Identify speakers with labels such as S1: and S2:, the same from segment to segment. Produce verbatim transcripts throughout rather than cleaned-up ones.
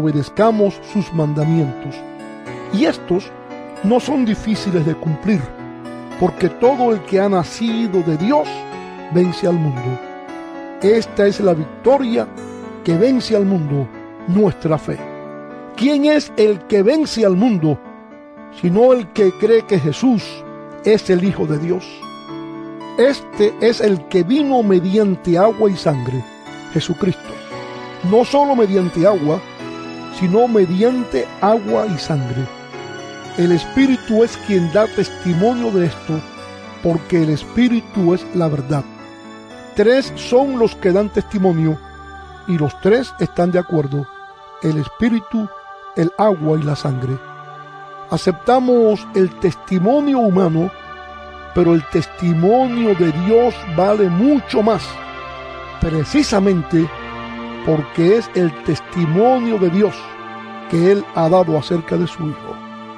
S1: obedezcamos sus mandamientos. Y estos no son difíciles de cumplir, porque todo el que ha nacido de Dios vence al mundo. Esta es la victoria que vence al mundo, nuestra fe. ¿Quién es el que vence al mundo, sino el que cree que Jesús es el Hijo de Dios? Este es el que vino mediante agua y sangre, Jesucristo. No solo mediante agua, sino mediante agua y sangre. El Espíritu es quien da testimonio de esto, porque el Espíritu es la verdad. Tres son los que dan testimonio, y los tres están de acuerdo: el Espíritu, el agua y la sangre. Aceptamos el testimonio humano, pero el testimonio de Dios vale mucho más, precisamente porque es el testimonio de Dios que Él ha dado acerca de su Hijo.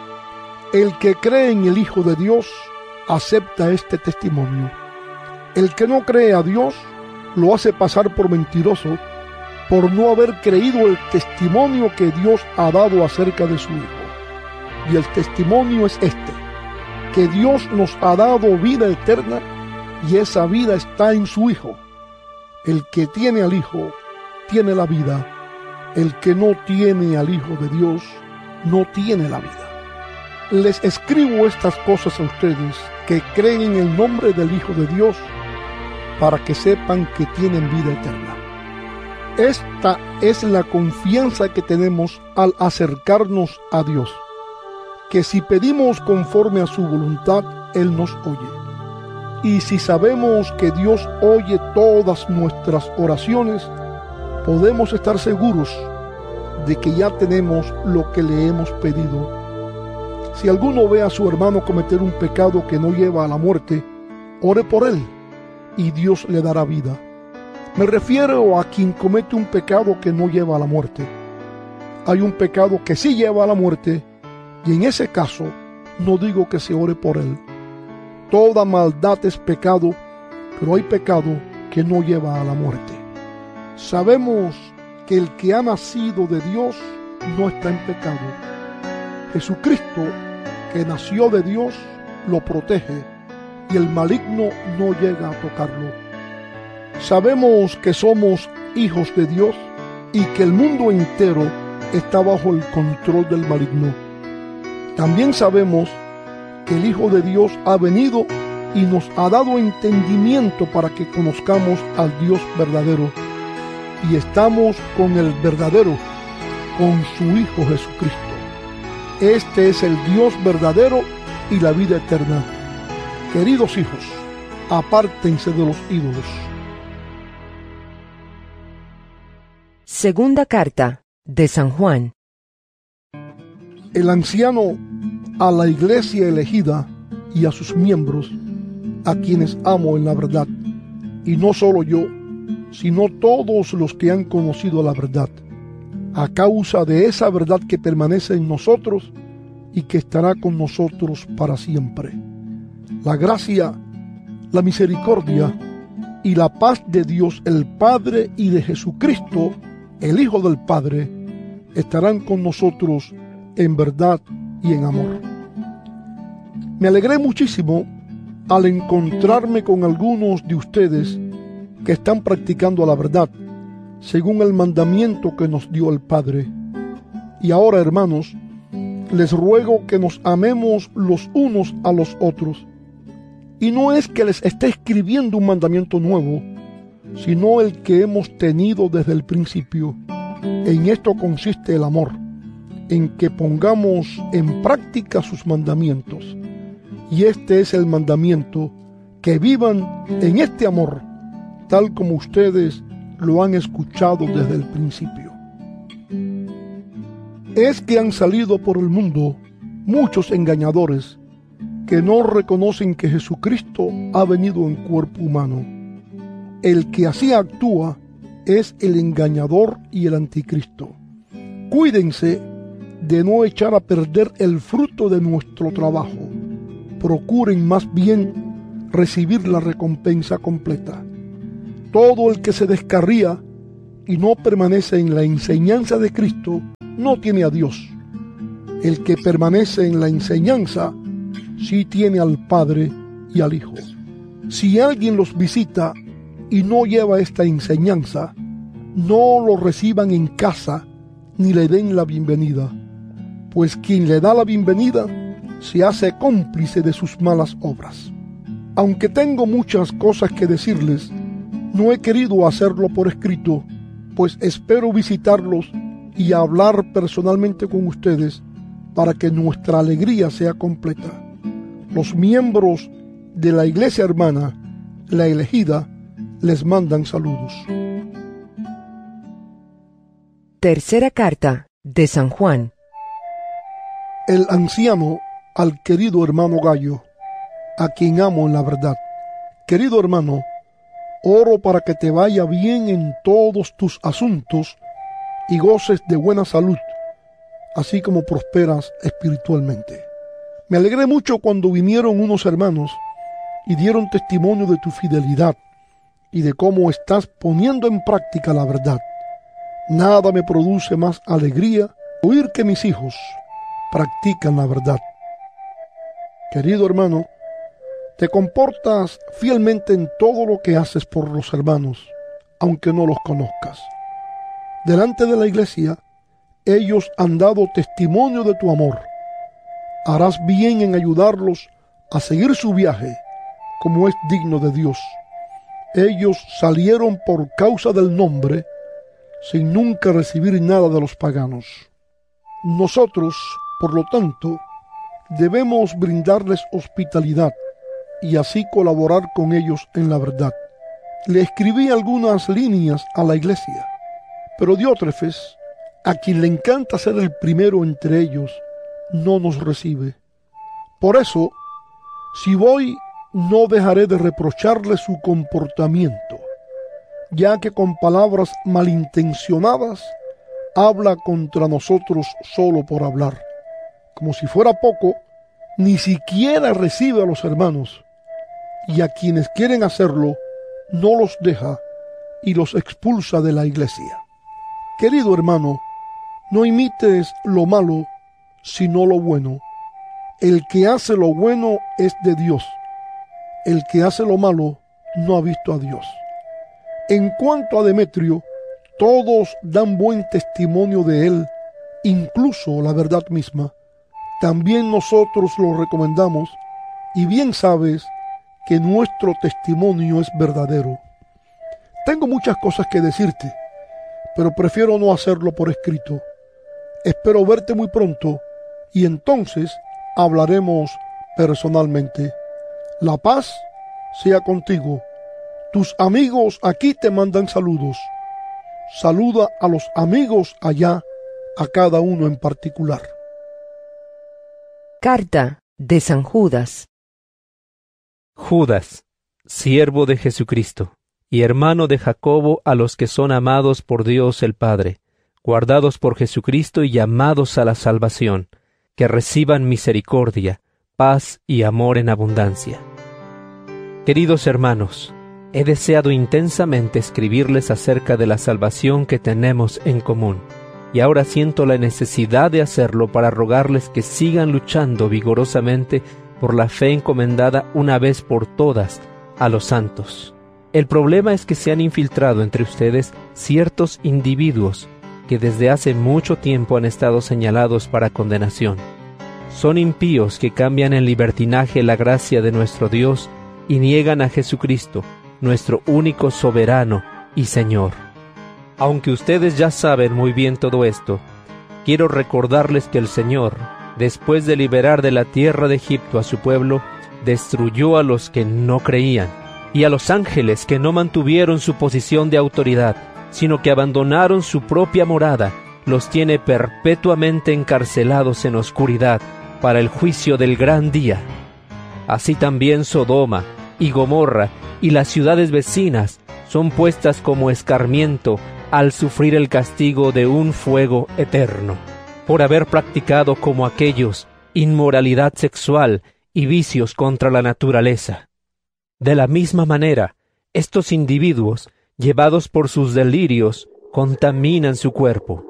S1: El que cree en el Hijo de Dios acepta este testimonio. El que no cree a Dios lo hace pasar por mentiroso, por no haber creído el testimonio que Dios ha dado acerca de su Hijo. Y el testimonio es este: que Dios nos ha dado vida eterna, y esa vida está en su Hijo. El que tiene al Hijo tiene la vida. El que no tiene al Hijo de Dios no tiene la vida. Les escribo estas cosas a ustedes que creen en el nombre del Hijo de Dios, para que sepan que tienen vida eterna. Esta es la confianza que tenemos al acercarnos a Dios, que si pedimos conforme a su voluntad, Él nos oye. Y si sabemos que Dios oye todas nuestras oraciones, podemos estar seguros de que ya tenemos lo que le hemos pedido. Si alguno ve a su hermano cometer un pecado que no lleva a la muerte, ore por él, y Dios le dará vida. Me refiero a quien comete un pecado que no lleva a la muerte. Hay un pecado que sí lleva a la muerte, y en ese caso no digo que se ore por él. Toda maldad es pecado, pero hay pecado que no lleva a la muerte. Sabemos que el que ha nacido de Dios no está en pecado. Jesucristo, que nació de Dios, lo protege, y el maligno no llega a tocarlo. Sabemos que somos hijos de Dios y que el mundo entero está bajo el control del maligno. También sabemos que el Hijo de Dios ha venido y nos ha dado entendimiento para que conozcamos al Dios verdadero, y estamos con el verdadero, con su Hijo Jesucristo. Este es el Dios verdadero y la vida eterna. Queridos hijos, apártense de los ídolos.
S2: Segunda carta de San Juan.
S1: El anciano a la iglesia elegida y a sus miembros, a quienes amo en la verdad, y no solo yo, sino todos los que han conocido la verdad, a causa de esa verdad que permanece en nosotros y que estará con nosotros para siempre. La gracia, la misericordia y la paz de Dios el Padre y de Jesucristo, el Hijo del Padre, estarán con nosotros en verdad y en amor. Me alegré muchísimo al encontrarme con algunos de ustedes que están practicando la verdad, según el mandamiento que nos dio el Padre. Y ahora, hermanos, les ruego que nos amemos los unos a los otros. Y no es que les esté escribiendo un mandamiento nuevo, sino el que hemos tenido desde el principio. En esto consiste el amor, en que pongamos en práctica sus mandamientos. Y este es el mandamiento, que vivan en este amor, tal como ustedes lo han escuchado desde el principio. Es que han salido por el mundo muchos engañadores que no reconocen que Jesucristo ha venido en cuerpo humano. El que así actúa es el engañador y el anticristo. Cuídense de no echar a perder el fruto de nuestro trabajo. Procuren más bien recibir la recompensa completa. Todo el que se descarría y no permanece en la enseñanza de Cristo no tiene a Dios. El que permanece en la enseñanza sí tiene al Padre y al Hijo. Si alguien los visita y no lleva esta enseñanza, no lo reciban en casa ni le den la bienvenida, pues quien le da la bienvenida se hace cómplice de sus malas obras. Aunque tengo muchas cosas que decirles, no he querido hacerlo por escrito, pues espero visitarlos y hablar personalmente con ustedes para que nuestra alegría sea completa. Los miembros de la iglesia hermana, la elegida, les mandan saludos.
S2: Tercera carta de San Juan.
S1: El anciano al querido hermano Gallo, a quien amo en la verdad. Querido hermano, oro para que te vaya bien en todos tus asuntos y goces de buena salud, así como prosperas espiritualmente. Me alegré mucho cuando vinieron unos hermanos y dieron testimonio de tu fidelidad y de cómo estás poniendo en práctica la verdad. Nada me produce más alegría oír que mis hijos practican la verdad. Querido hermano, te comportas fielmente en todo lo que haces por los hermanos, aunque no los conozcas. Delante de la iglesia, ellos han dado testimonio de tu amor. Harás bien en ayudarlos a seguir su viaje, como es digno de Dios. Ellos salieron por causa del nombre, sin nunca recibir nada de los paganos. Nosotros, por lo tanto, debemos brindarles hospitalidad y así colaborar con ellos en la verdad. Le escribí algunas líneas a la iglesia, pero Diótrefes, a quien le encanta ser el primero entre ellos, no nos recibe. Por eso, si voy, no dejaré de reprocharle su comportamiento, ya que con palabras malintencionadas habla contra nosotros solo por hablar. Como si fuera poco, ni siquiera recibe a los hermanos, y a quienes quieren hacerlo, no los deja y los expulsa de la iglesia. Querido hermano, no imites lo malo, sino lo bueno. El que hace lo bueno es de Dios. El que hace lo malo no ha visto a Dios. En cuanto a Demetrio, todos dan buen testimonio de él, incluso la verdad misma. También nosotros lo recomendamos, y bien sabes que nuestro testimonio es verdadero. Tengo muchas cosas que decirte, pero prefiero no hacerlo por escrito. Espero verte muy pronto, y entonces hablaremos personalmente. La paz sea contigo. Tus amigos aquí te mandan saludos. Saluda a los amigos allá, a cada uno en particular.
S2: Carta de San Judas.
S3: Judas, siervo de Jesucristo, y hermano de Jacobo, a los que son amados por Dios el Padre, guardados por Jesucristo y llamados a la salvación, que reciban misericordia, paz y amor en abundancia. Queridos hermanos, he deseado intensamente escribirles acerca de la salvación que tenemos en común, y ahora siento la necesidad de hacerlo para rogarles que sigan luchando vigorosamente por la fe encomendada una vez por todas a los santos. El problema es que se han infiltrado entre ustedes ciertos individuos que desde hace mucho tiempo han estado señalados para condenación. Son impíos que cambian en libertinaje la gracia de nuestro Dios y niegan a Jesucristo, nuestro único soberano y Señor. Aunque ustedes ya saben muy bien todo esto, quiero recordarles que el Señor, después de liberar de la tierra de Egipto a su pueblo, destruyó a los que no creían, y a los ángeles que no mantuvieron su posición de autoridad, sino que abandonaron su propia morada, los tiene perpetuamente encarcelados en oscuridad para el juicio del gran día. Así también Sodoma y Gomorra y las ciudades vecinas son puestas como escarmiento al sufrir el castigo de un fuego eterno, por haber practicado como aquellos inmoralidad sexual y vicios contra la naturaleza. De la misma manera, estos individuos, llevados por sus delirios, contaminan su cuerpo.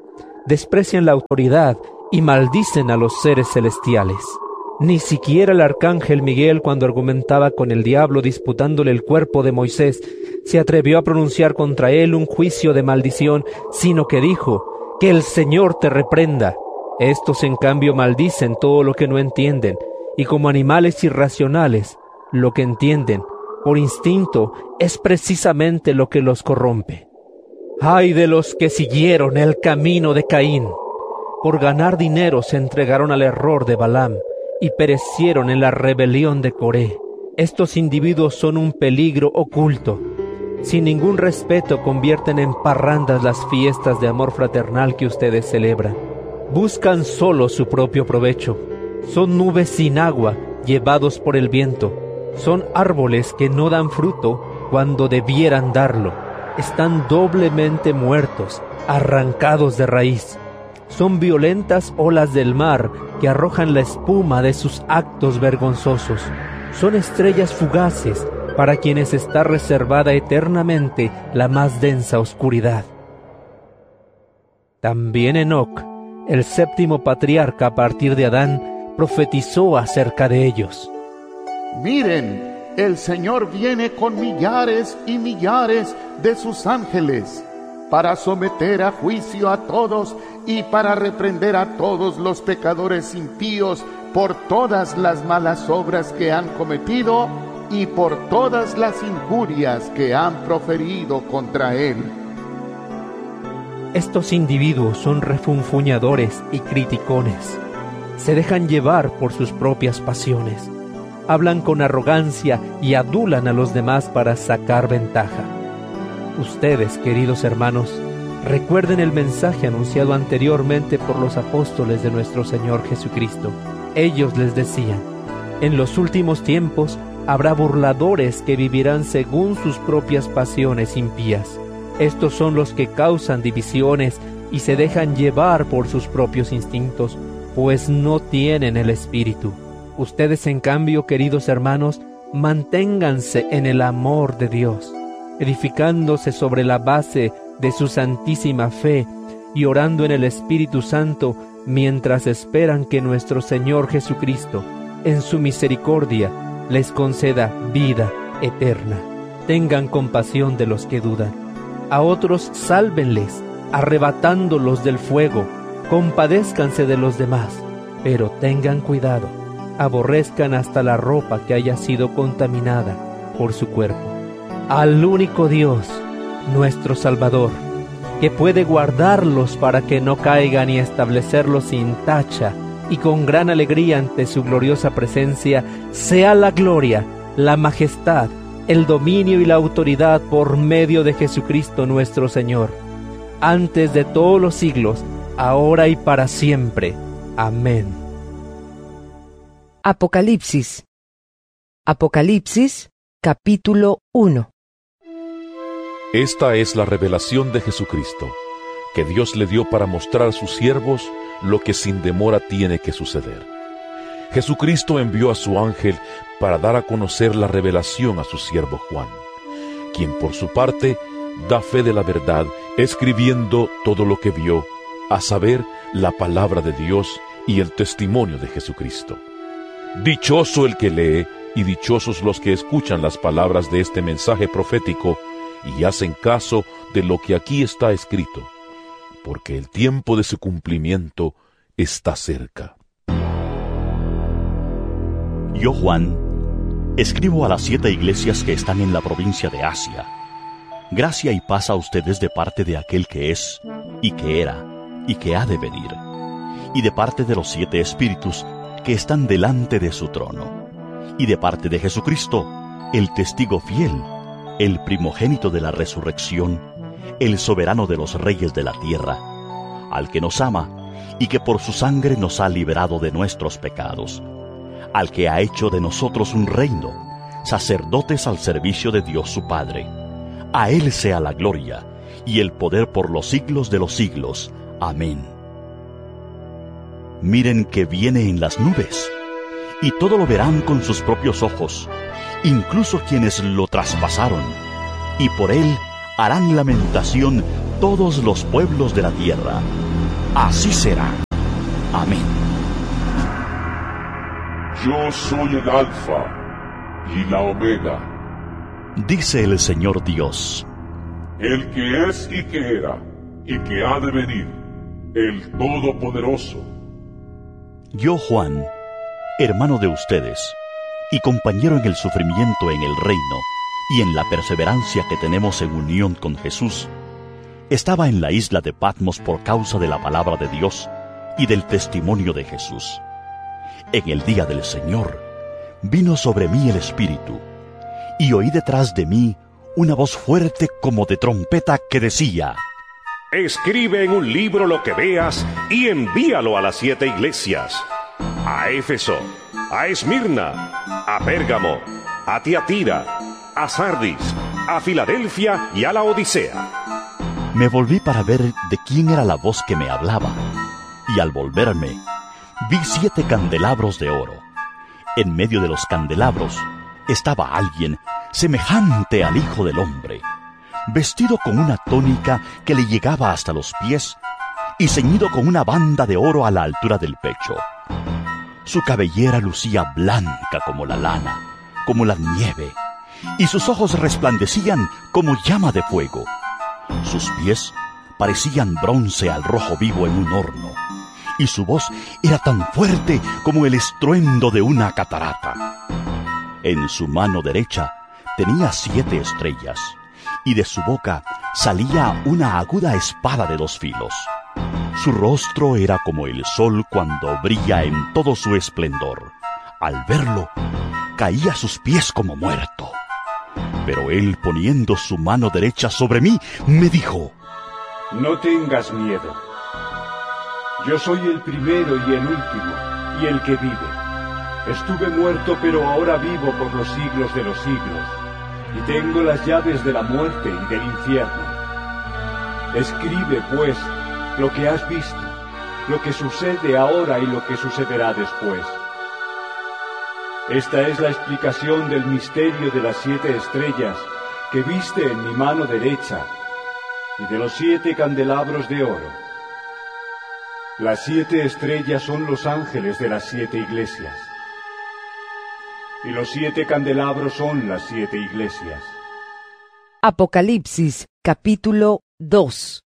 S3: desprecian la autoridad y maldicen a los seres celestiales. Ni siquiera el arcángel Miguel, cuando argumentaba con el diablo disputándole el cuerpo de Moisés, se atrevió a pronunciar contra él un juicio de maldición, sino que dijo: «Que el Señor te reprenda». Estos, en cambio, maldicen todo lo que no entienden, y como animales irracionales, lo que entienden, por instinto, es precisamente lo que los corrompe. ¡Ay de los que siguieron el camino de Caín! Por ganar dinero se entregaron al error de Balaam y perecieron en la rebelión de Coré. Estos individuos son un peligro oculto. Sin ningún respeto convierten en parrandas las fiestas de amor fraternal que ustedes celebran. Buscan solo su propio provecho. Son nubes sin agua, llevados por el viento. Son árboles que no dan fruto cuando debieran darlo. Están doblemente muertos, arrancados de raíz. Son violentas olas del mar que arrojan la espuma de sus actos vergonzosos. Son estrellas fugaces para quienes está reservada eternamente la más densa oscuridad. También Enoc, el séptimo patriarca a partir de Adán, profetizó acerca de ellos.
S4: Miren, el Señor viene con millares y millares de sus ángeles para someter a juicio a todos y para reprender a todos los pecadores impíos por todas las malas obras que han cometido y por todas las injurias que han proferido contra Él.
S3: Estos individuos son refunfuñadores y criticones. Se dejan llevar por sus propias pasiones. Hablan con arrogancia y adulan a los demás para sacar ventaja. Ustedes, queridos hermanos, recuerden el mensaje anunciado anteriormente por los apóstoles de nuestro Señor Jesucristo. Ellos les decían: en los últimos tiempos habrá burladores que vivirán según sus propias pasiones impías. Estos son los que causan divisiones y se dejan llevar por sus propios instintos, pues no tienen el Espíritu. Ustedes, en cambio, queridos hermanos, manténganse en el amor de Dios, edificándose sobre la base de su santísima fe y orando en el Espíritu Santo mientras esperan que nuestro Señor Jesucristo, en su misericordia, les conceda vida eterna. Tengan compasión de los que dudan. A otros sálvenles, arrebatándolos del fuego. Compadézcanse de los demás, pero tengan cuidado. Aborrezcan hasta la ropa que haya sido contaminada por su cuerpo. Al único Dios, nuestro Salvador, que puede guardarlos para que no caigan y establecerlos sin tacha y con gran alegría ante su gloriosa presencia, sea la gloria, la majestad, el dominio y la autoridad por medio de Jesucristo nuestro Señor, antes de todos los siglos, ahora y para siempre. Amén.
S2: Apocalipsis. Apocalipsis, capítulo uno.
S5: Esta es la revelación de Jesucristo, que Dios le dio para mostrar a sus siervos lo que sin demora tiene que suceder. Jesucristo envió a su ángel para dar a conocer la revelación a su siervo Juan, quien por su parte da fe de la verdad, escribiendo todo lo que vio, a saber, la palabra de Dios y el testimonio de Jesucristo. Dichoso el que lee, y dichosos los que escuchan las palabras de este mensaje profético y hacen caso de lo que aquí está escrito, porque el tiempo de su cumplimiento está cerca.
S6: Yo, Juan, escribo a las siete iglesias que están en la provincia de Asia. Gracia y paz a ustedes de parte de aquel que es, y que era, y que ha de venir, y de parte de los siete espíritus que están delante de su trono, y de parte de Jesucristo, el testigo fiel, el primogénito de la resurrección, el soberano de los reyes de la tierra, al que nos ama, y que por su sangre nos ha liberado de nuestros pecados, al que ha hecho de nosotros un reino, sacerdotes al servicio de Dios su Padre. A Él sea la gloria, y el poder por los siglos de los siglos. Amén. Miren que viene en las nubes, y todo lo verán con sus propios ojos, incluso quienes lo traspasaron, y por él harán lamentación todos los pueblos de la tierra. así será. Amén.
S5: Yo soy el Alfa y la Omega,
S6: dice el Señor Dios,
S5: el que es y que era y que ha de venir, el Todopoderoso.
S6: Yo, Juan, hermano de ustedes, y compañero en el sufrimiento en el reino, y en la perseverancia que tenemos en unión con Jesús, estaba en la isla de Patmos por causa de la palabra de Dios y del testimonio de Jesús. En el día del Señor, vino sobre mí el Espíritu, y oí detrás de mí una voz fuerte como de trompeta que decía:
S7: Escribe en un libro lo que veas y envíalo a las siete iglesias: a Éfeso, a Esmirna, a Pérgamo, a Tiatira, a Sardis, a Filadelfia y a la Odisea.
S6: Me volví para ver de quién era la voz que me hablaba, y al volverme, vi siete candelabros de oro. En medio de los candelabros estaba alguien semejante al Hijo del Hombre, vestido con una túnica que le llegaba hasta los pies y ceñido con una banda de oro a la altura del pecho. Su cabellera lucía blanca como la lana, como la nieve, y sus ojos resplandecían como llama de fuego. Sus pies parecían bronce al rojo vivo en un horno, y su voz era tan fuerte como el estruendo de una catarata. En su mano derecha tenía siete estrellas, y de su boca salía una aguda espada de dos filos. Su rostro era como el sol cuando brilla en todo su esplendor. Al verlo, caí a sus pies como muerto. Pero él, poniendo su mano derecha sobre mí, me dijo:
S8: No tengas miedo. Yo soy el primero y el último, y el que vive. Estuve muerto, pero ahora vivo por los siglos de los siglos, y tengo las llaves de la muerte y del infierno. Escribe, pues, lo que has visto, lo que sucede ahora y lo que sucederá después. Esta es la explicación del misterio de las siete estrellas que viste en mi mano derecha y de los siete candelabros de oro. Las siete estrellas son los ángeles de las siete iglesias, y los siete candelabros son las siete iglesias.
S2: Apocalipsis, capítulo dos.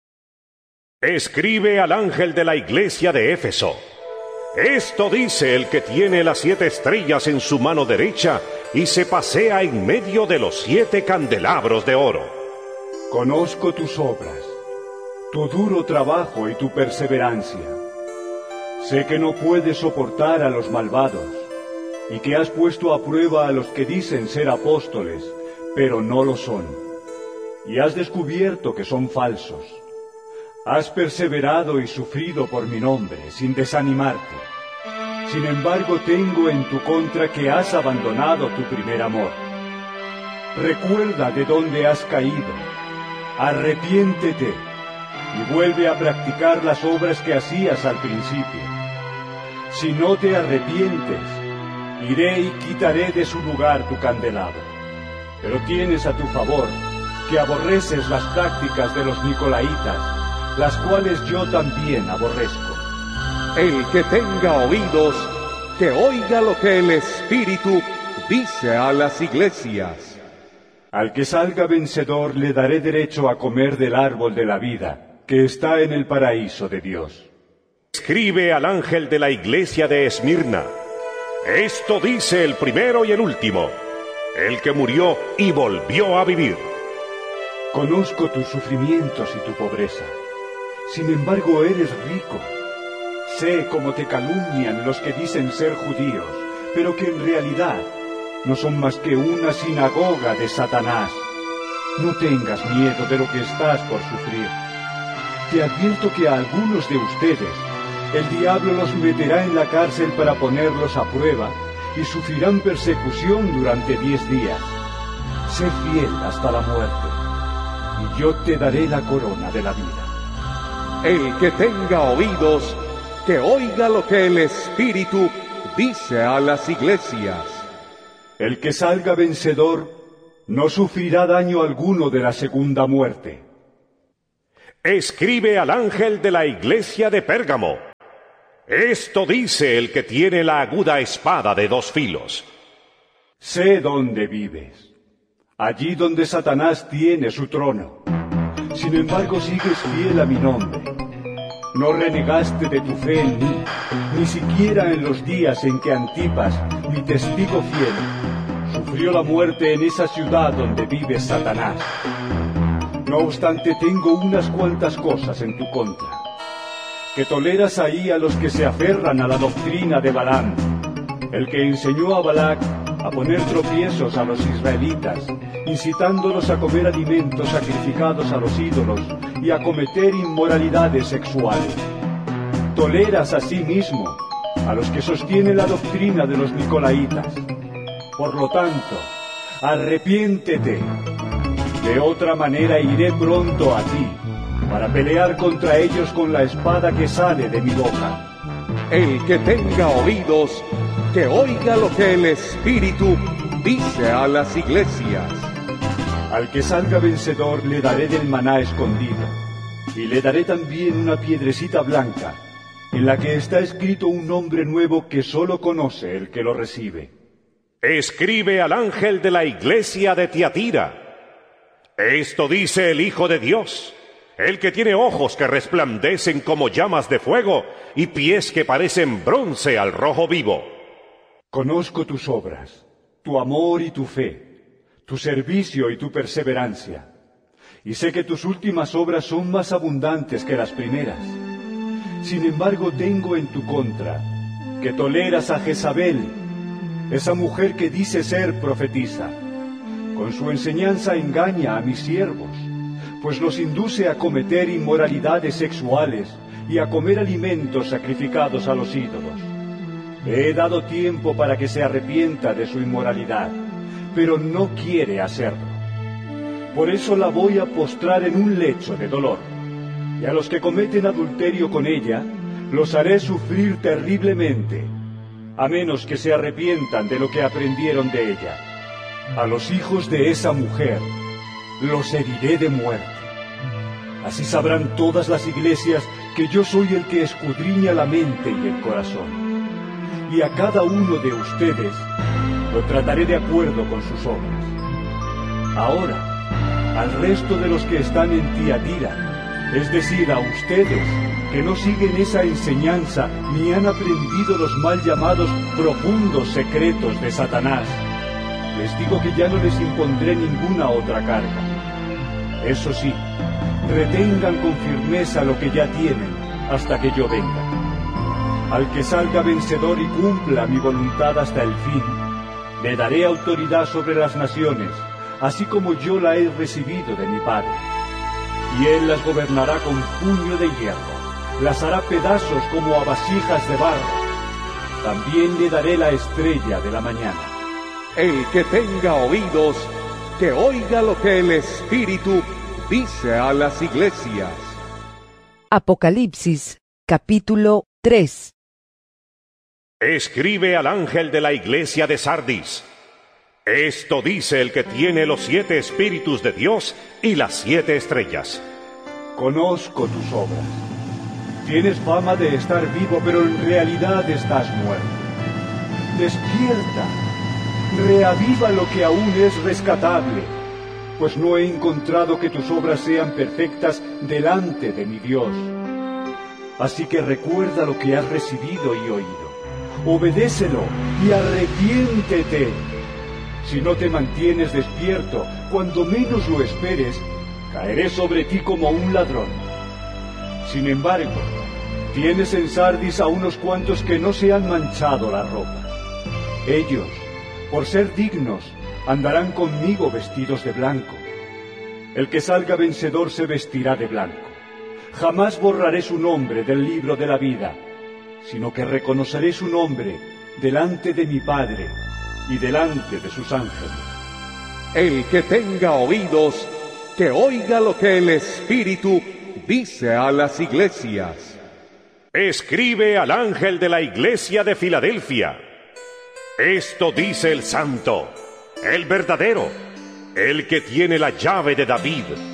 S7: Escribe al ángel de la iglesia de Éfeso. Esto dice el que tiene las siete estrellas en su mano derecha y se pasea en medio de los siete candelabros de oro.
S8: Conozco tus obras, tu duro trabajo y tu perseverancia. Sé que no puedes soportar a los malvados y que has puesto a prueba a los que dicen ser apóstoles, pero no lo son. Y has descubierto que son falsos. Has perseverado y sufrido por mi nombre, sin desanimarte. Sin embargo, tengo en tu contra que has abandonado tu primer amor. Recuerda de dónde has caído. Arrepiéntete y vuelve a practicar las obras que hacías al principio. Si no te arrepientes, iré y quitaré de su lugar tu candelabro. Pero tienes a tu favor que aborreces las prácticas de los nicolaitas, las cuales yo también aborrezco.
S9: El que tenga oídos, que oiga lo que el Espíritu dice a las iglesias.
S8: Al que salga vencedor le daré derecho a comer del árbol de la vida, que está en el paraíso de Dios.
S7: Escribe al ángel de la iglesia de Esmirna. Esto dice el primero y el último, el que murió y volvió a vivir.
S8: Conozco tus sufrimientos y tu pobreza. Sin embargo, eres rico. Sé cómo te calumnian los que dicen ser judíos, pero que en realidad no son más que una sinagoga de Satanás. No tengas miedo de lo que estás por sufrir. Te advierto que a algunos de ustedes el diablo los meterá en la cárcel para ponerlos a prueba y sufrirán persecución durante diez días. Sé fiel hasta la muerte, y yo te daré la corona de la vida.
S9: El que tenga oídos, que oiga lo que el Espíritu dice a las iglesias.
S8: El que salga vencedor no sufrirá daño alguno de la segunda muerte.
S7: Escribe al ángel de la iglesia de Pérgamo. Esto dice el que tiene la aguda espada de dos filos.
S8: Sé dónde vives, allí donde Satanás tiene su trono. Sin embargo, sigues fiel a mi nombre. No renegaste de tu fe en mí, ni siquiera en los días en que Antipas, mi testigo fiel, sufrió la muerte en esa ciudad donde vive Satanás. No obstante, tengo unas cuantas cosas en tu contra. Que toleras ahí a los que se aferran a la doctrina de Balaam, el que enseñó a Balac a poner tropiezos a los israelitas, incitándolos a comer alimentos sacrificados a los ídolos y a cometer inmoralidades sexuales. Toleras asimismo a los que sostienen la doctrina de los nicolaitas. Por lo tanto, arrepiéntete. De otra manera iré pronto a ti, para pelear contra ellos con la espada que sale de mi boca.
S9: El que tenga oídos, que oiga lo que el Espíritu dice a las iglesias.
S8: Al que salga vencedor le daré del maná escondido, y le daré también una piedrecita blanca, en la que está escrito un nombre nuevo que solo conoce el que lo recibe.
S7: Escribe al ángel de la iglesia de Tiatira. Esto dice el Hijo de Dios, el que tiene ojos que resplandecen como llamas de fuego y pies que parecen bronce al rojo vivo.
S8: Conozco tus obras, tu amor y tu fe, tu servicio y tu perseverancia, y sé que tus últimas obras son más abundantes que las primeras. Sin embargo, tengo en tu contra que toleras a Jezabel, esa mujer que dice ser profetisa. Con su enseñanza engaña a mis siervos, pues los induce a cometer inmoralidades sexuales y a comer alimentos sacrificados a los ídolos. Le he dado tiempo para que se arrepienta de su inmoralidad, pero no quiere hacerlo. Por eso la voy a postrar en un lecho de dolor, y a los que cometen adulterio con ella, los haré sufrir terriblemente, a menos que se arrepientan de lo que aprendieron de ella. A los hijos de esa mujer los heriré de muerte. Así sabrán todas las iglesias que yo soy el que escudriña la mente y el corazón. Y a cada uno de ustedes lo trataré de acuerdo con sus obras. Ahora, al resto de los que están en Tiatira, es decir, a ustedes que no siguen esa enseñanza ni han aprendido los mal llamados profundos secretos de Satanás, les digo que ya no les impondré ninguna otra carga. Eso sí, retengan con firmeza lo que ya tienen hasta que yo venga. Al que salga vencedor y cumpla mi voluntad hasta el fin, le daré autoridad sobre las naciones, así como yo la he recibido de mi Padre. Y él las gobernará con puño de hierro, las hará pedazos como a vasijas de barro. También le daré la estrella de la mañana.
S9: El que tenga oídos, que oiga lo que el Espíritu dice a las iglesias.
S2: Apocalipsis, capítulo tres.
S7: Escribe al ángel de la iglesia de Sardis. Esto dice el que tiene los siete espíritus de Dios y las siete estrellas.
S8: Conozco tus obras. Tienes fama de estar vivo, pero en realidad estás muerto. Despierta. Reaviva lo que aún es rescatable, pues no he encontrado que tus obras sean perfectas delante de mi Dios. Así que recuerda lo que has recibido y oído. Obedécelo y arrepiéntete. Si no te mantienes despierto, cuando menos lo esperes, caeré sobre ti como un ladrón. Sin embargo, tienes en Sardis a unos cuantos que no se han manchado la ropa. Ellos, por ser dignos, andarán conmigo vestidos de blanco. El que salga vencedor se vestirá de blanco. Jamás borraré su nombre del libro de la vida, sino que reconoceré su nombre delante de mi Padre y delante de sus ángeles.
S9: El que tenga oídos, que oiga lo que el Espíritu dice a las iglesias.
S7: Escribe al ángel de la iglesia de Filadelfia. Esto dice el santo, el verdadero, el que tiene la llave de David.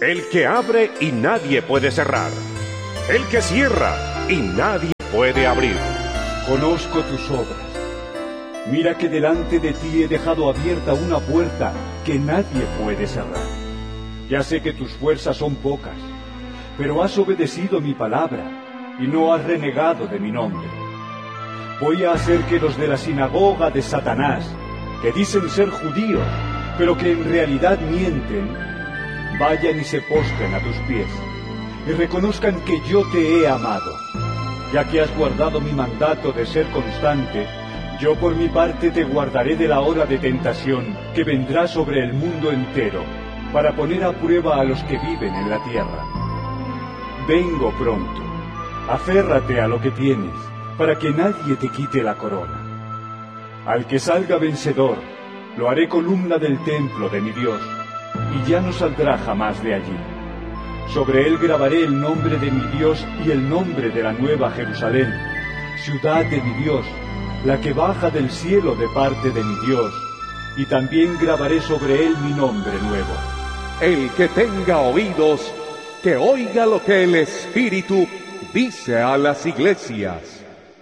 S7: el que abre y nadie puede cerrar, el que cierra y nadie puede abrir.
S8: Conozco tus obras. Mira que delante de ti he dejado abierta una puerta que nadie puede cerrar. Ya sé que tus fuerzas son pocas, pero has obedecido mi palabra y no has renegado de mi nombre. Voy a hacer que los de la sinagoga de Satanás, que dicen ser judíos, pero que en realidad mienten, vayan y se postren a tus pies y reconozcan que yo te he amado. Ya que has guardado mi mandato de ser constante, yo por mi parte te guardaré de la hora de tentación que vendrá sobre el mundo entero, para poner a prueba a los que viven en la tierra. Vengo pronto. Aférrate a lo que tienes, para que nadie te quite la corona. Al que salga vencedor, lo haré columna del templo de mi Dios, y ya no saldrá jamás de allí. Sobre él grabaré el nombre de mi Dios y el nombre de la nueva Jerusalén, ciudad de mi Dios, la que baja del cielo de parte de mi Dios, y también grabaré sobre él mi nombre nuevo.
S9: El que tenga oídos, que oiga lo que el Espíritu dice a las iglesias.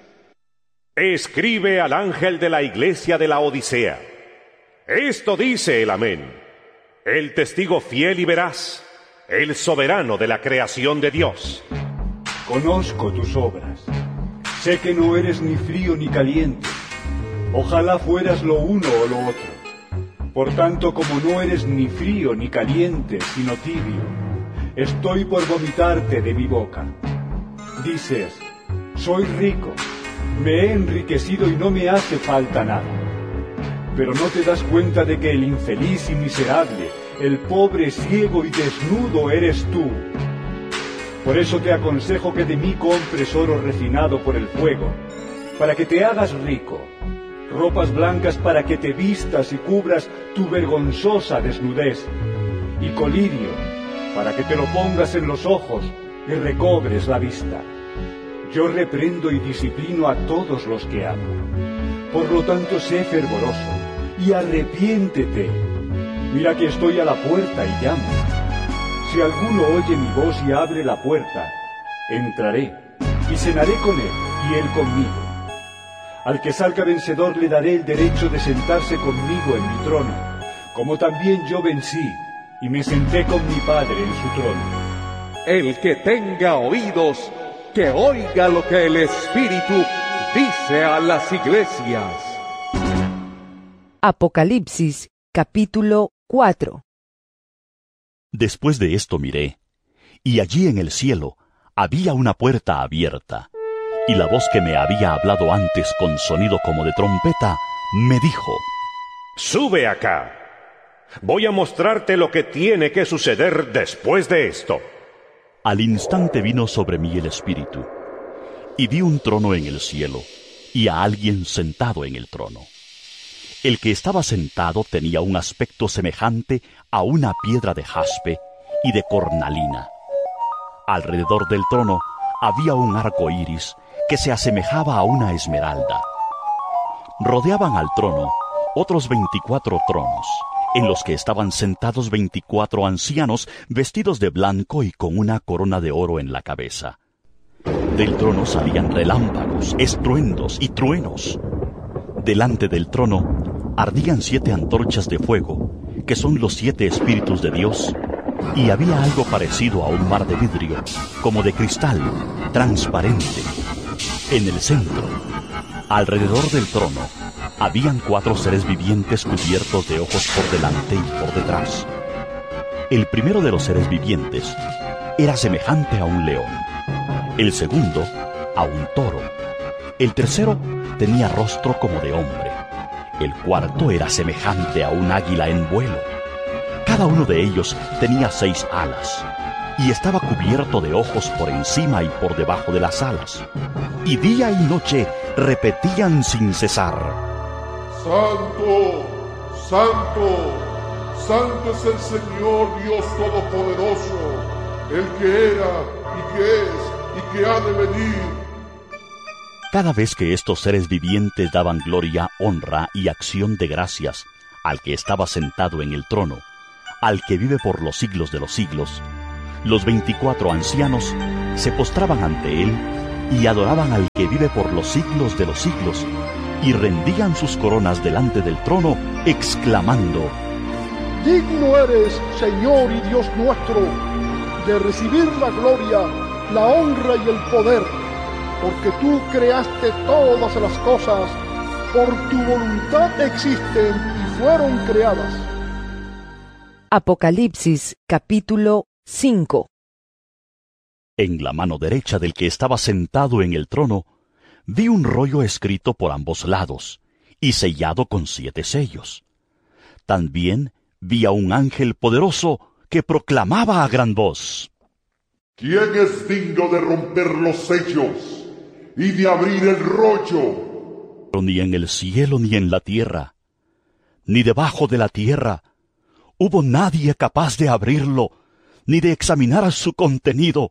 S7: Escribe al ángel de la iglesia de la Odisea. Esto dice el Amén, el testigo fiel y veraz, el soberano de la creación de Dios.
S8: Conozco tus obras. Sé que no eres ni frío ni caliente. Ojalá fueras lo uno o lo otro. Por tanto, como no eres ni frío ni caliente, sino tibio, estoy por vomitarte de mi boca. Dices, soy rico, me he enriquecido y no me hace falta nada. Pero no te das cuenta de que el infeliz y miserable, el pobre, ciego y desnudo eres tú. Por eso te aconsejo que de mí compres oro refinado por el fuego, para que te hagas rico, ropas blancas para que te vistas y cubras tu vergonzosa desnudez, y colirio, para que te lo pongas en los ojos y recobres la vista. Yo reprendo y disciplino a todos los que amo. Por lo tanto, sé fervoroso y arrepiéntete. Mira que estoy a la puerta y llamo. Si alguno oye mi voz y abre la puerta, entraré y cenaré con él y él conmigo. Al que salga vencedor le daré el derecho de sentarse conmigo en mi trono, como también yo vencí y me senté con mi Padre en su trono.
S9: El que tenga oídos, que oiga lo que el Espíritu dice a las iglesias.
S2: Apocalipsis, capítulo cuatro.
S6: Después de esto miré, y allí en el cielo había una puerta abierta, y la voz que me había hablado antes con sonido como de trompeta, me dijo:
S7: Sube acá. Voy a mostrarte lo que tiene que suceder después de esto.
S6: Al instante vino sobre mí el Espíritu, y vi un trono en el cielo, y a alguien sentado en el trono. El que estaba sentado tenía un aspecto semejante a una piedra de jaspe y de cornalina. Alrededor del trono había un arco iris que se asemejaba a una esmeralda. Rodeaban al trono otros veinticuatro tronos, en los que estaban sentados veinticuatro ancianos vestidos de blanco y con una corona de oro en la cabeza. Del trono salían relámpagos, estruendos y truenos. Delante del trono ardían siete antorchas de fuego, que son los siete espíritus de Dios, y había algo parecido a un mar de vidrio, como de cristal, transparente. En el centro, alrededor del trono, habían cuatro seres vivientes cubiertos de ojos por delante y por detrás. El primero de los seres vivientes era semejante a un león, el segundo a un toro, el tercero tenía rostro como de hombre, el cuarto era semejante a un águila en vuelo. Cada uno de ellos tenía seis alas, y estaba cubierto de ojos por encima y por debajo de las alas, y día y noche repetían sin cesar:
S10: Santo, Santo, Santo es el Señor Dios Todopoderoso, el que era, y que es, y que ha de venir.
S6: Cada vez que estos seres vivientes daban gloria, honra y acción de gracias al que estaba sentado en el trono, al que vive por los siglos de los siglos, los veinticuatro ancianos se postraban ante él y adoraban al que vive por los siglos de los siglos, y rendían sus coronas delante del trono, exclamando:
S1: Digno eres, Señor y Dios nuestro, de recibir la gloria, la honra y el poder, porque tú creaste todas las cosas, por tu voluntad existen y fueron creadas.
S2: Apocalipsis capítulo cinco.
S6: En la mano derecha del que estaba sentado en el trono, vi un rollo escrito por ambos lados, y sellado con siete sellos. También vi a un ángel poderoso que proclamaba a gran voz:
S10: ¿Quién es digno de romper los sellos y de abrir el rollo?
S6: Ni en el cielo ni en la tierra, ni debajo de la tierra, hubo nadie capaz de abrirlo, ni de examinar su contenido.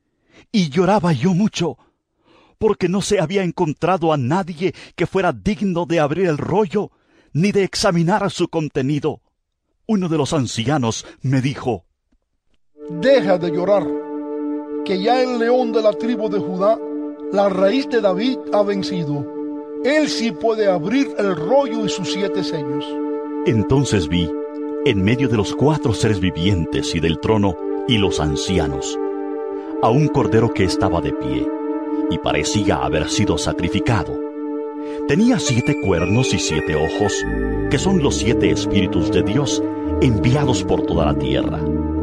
S6: Y lloraba yo mucho, porque no se había encontrado a nadie que fuera digno de abrir el rollo, ni de examinar su contenido. Uno de los ancianos me dijo:
S1: Deja de llorar, que ya el león de la tribu de Judá, la raíz de David, ha vencido. Él sí puede abrir el rollo y sus siete sellos.
S6: Entonces vi, en medio de los cuatro seres vivientes y del trono y los ancianos, a un cordero que estaba de pie, y parecía haber sido sacrificado. Tenía siete cuernos y siete ojos, que son los siete espíritus de Dios enviados por toda la tierra.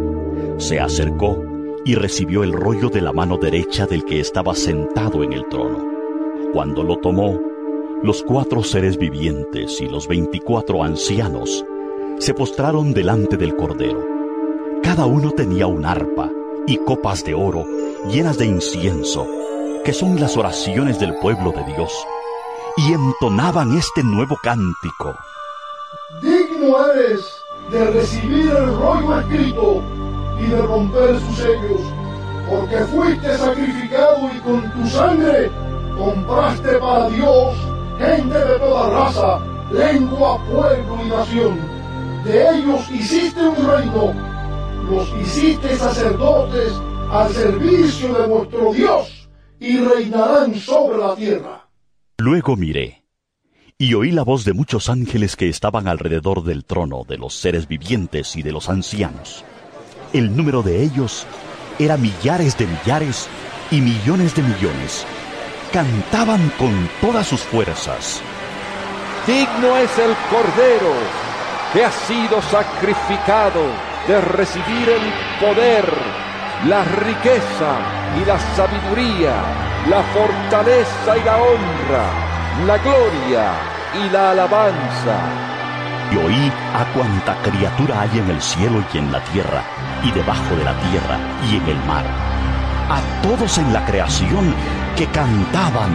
S6: Se acercó y recibió el rollo de la mano derecha del que estaba sentado en el trono. Cuando lo tomó, los cuatro seres vivientes y los veinticuatro ancianos se postraron delante del cordero. Cada uno tenía un arpa y copas de oro llenas de incienso, que son las oraciones del pueblo de Dios, y entonaban este nuevo cántico:
S1: Digno eres de recibir el rollo escrito y de romper sus sellos, porque fuiste sacrificado y con tu sangre compraste para Dios gente de toda raza, lengua, pueblo y nación. De ellos hiciste un reino, los hiciste sacerdotes al servicio de nuestro Dios, y reinarán sobre la tierra.
S6: Luego miré, y oí la voz de muchos ángeles que estaban alrededor del trono, de los seres vivientes y de los ancianos. El número de ellos era millares de millares y millones de millones. Cantaban con todas sus fuerzas:
S9: Digno es el Cordero que ha sido sacrificado de recibir el poder, la riqueza y la sabiduría, la fortaleza y la honra, la gloria y la alabanza.
S6: Y oí a cuanta criatura hay en el cielo y en la tierra, y debajo de la tierra y en el mar, a todos en la creación que cantaban: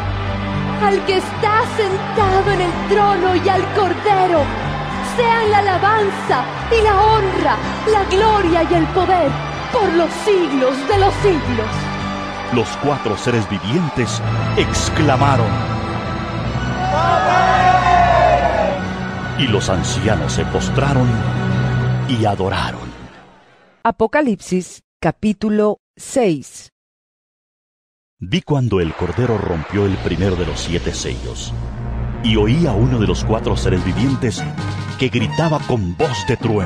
S11: Al que está sentado en el trono y al Cordero, sean la alabanza y la honra, la gloria y el poder, por los siglos de los siglos.
S6: Los cuatro seres vivientes exclamaron: ¡Amén! Y los ancianos se postraron y adoraron.
S2: Apocalipsis capítulo seis.
S6: Vi cuando el Cordero rompió el primero de los siete sellos, y oí a uno de los cuatro seres vivientes que gritaba con voz de trueno: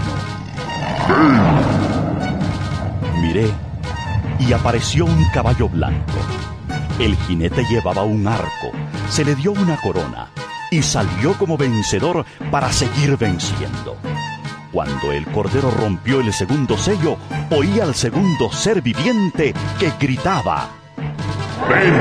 S6: Miré, y apareció un caballo blanco. El jinete llevaba un arco, se le dio una corona, y salió como vencedor para seguir venciendo. Cuando el Cordero rompió el segundo sello, oí al segundo ser viviente que gritaba:
S10: ¡Ven!